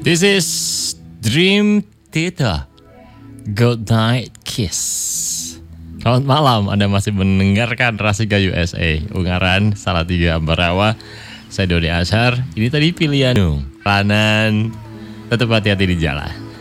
This is Dream Theater, Good Night Kiss. Selamat malam, Anda masih mendengarkan Rasika USA, Ungaran Salatiga Ambarawa. Saya Doni Ashar. Ini tadi pilihan Ranan, tetap hati-hati di jalan.